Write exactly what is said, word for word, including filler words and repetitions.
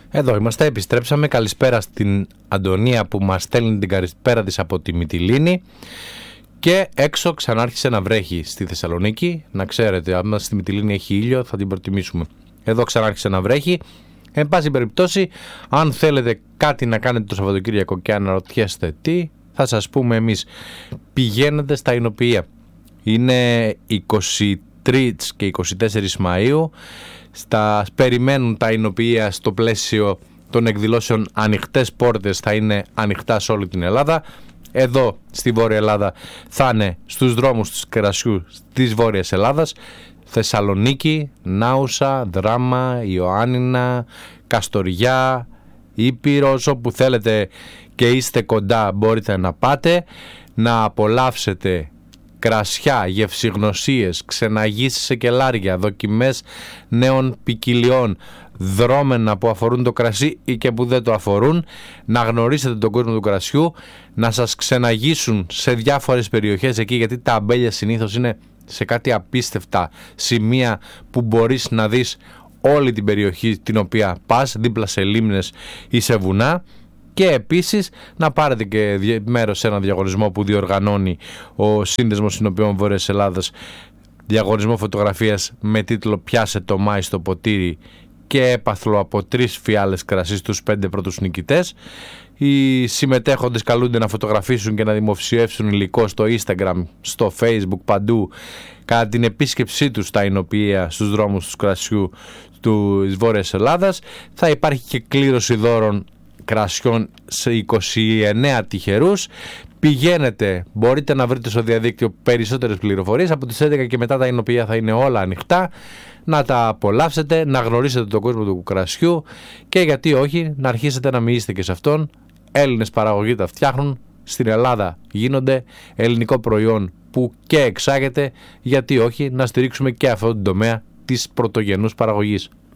Εδώ είμαστε, επιστρέψαμε. Καλησπέρα στην Αντωνία που μας στέλνει την καλησπέρα της από τη Μυτιλήνη. Και έξω ξανάρχισε να βρέχει στη Θεσσαλονίκη. Να ξέρετε, αν στη Μυτιλήνη έχει ήλιο θα την προτιμήσουμε. Εδώ ξανάρχισε να βρέχει. Εν πάση περιπτώσει, αν θέλετε κάτι να κάνετε το Σαββατοκύριακο και αναρωτιέστε τι, θα σας πούμε εμείς. Πηγαίνετε στα Ηνοποιεία. Είναι είκοσι τρεις και είκοσι τέσσερις Μαΐου. Στα, περιμένουν τα Ηνοποιεία στο πλαίσιο των εκδηλώσεων Ανοιχτές Πόρτες, θα είναι ανοιχτά σε όλη την Ελλάδα. Εδώ στη Βόρεια Ελλάδα θα είναι στους δρόμους του κρασιού της Βόρειας Ελλάδας, Θεσσαλονίκη, Νάουσα, Δράμα, Ιωάννινα, Καστοριά, Ήπειρος, όπου θέλετε και είστε κοντά μπορείτε να πάτε να απολαύσετε κρασιά, γευσηγνωσίες, ξεναγήσεις σε κελάρια, δοκιμές νέων ποικιλιών, δρόμενα που αφορούν το κρασί ή και που δεν το αφορούν, να γνωρίσετε τον κόσμο του κρασιού, να σας ξεναγήσουν σε διάφορες περιοχές εκεί, γιατί τα αμπέλια συνήθως είναι σε κάτι απίστευτα σημεία που μπορείς να δεις όλη την περιοχή την οποία πας, δίπλα σε λίμνες ή σε βουνά. Και επίσης να πάρετε και μέρος σε ένα διαγωνισμό που διοργανώνει ο Σύνδεσμος Συνοποιών Βόρειας Ελλάδας, διαγωνισμό φωτογραφίας με τίτλο «Πιάσε το Μάη στο ποτήρι» και έπαθλο από τρεις φιάλες κρασί στους πέντε πρώτους νικητές. Οι συμμετέχοντες καλούνται να φωτογραφίσουν και να δημοσιεύσουν υλικό στο Instagram, στο Facebook, παντού, κατά την επίσκεψή τους στα Ηνοποιεία στους δρόμους του κρασιού της Βόρειας Ελλάδας. Θα υπάρχει και κλήρωση δώρων κρασιών σε είκοσι εννέα τυχερούς. Πηγαίνετε, μπορείτε να βρείτε στο διαδίκτυο περισσότερες πληροφορίες. Από τις έντεκα και μετά τα Ηνοποιεία θα είναι όλα ανοιχτά. Να τα απολαύσετε, να γνωρίσετε τον κόσμο του κρασιού και γιατί όχι να αρχίσετε να μοιήσετε και σε αυτόν. Έλληνες παραγωγοί τα φτιάχνουν, στην Ελλάδα γίνονται, ελληνικό προϊόν που και εξάγεται, γιατί όχι να στηρίξουμε και αυτόν τον τομέα της πρωτογενούς παραγωγής.